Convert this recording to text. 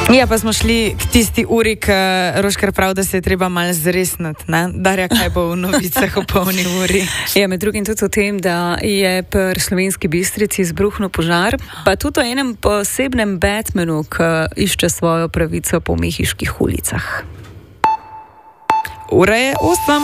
Ja, pa smo šli k tisti uri, ki Roškar pravi, da se je treba malo zresniti, ne? Darja, kaj bo v novicah o polni uri? Ja, med drugim tudi o tem, da je pri Slovenski Bistrici izbruhnil požar, pa tudi o enem posebnem Batmanu, ki išče svojo pravico po mehiških ulicah. Ura je 8.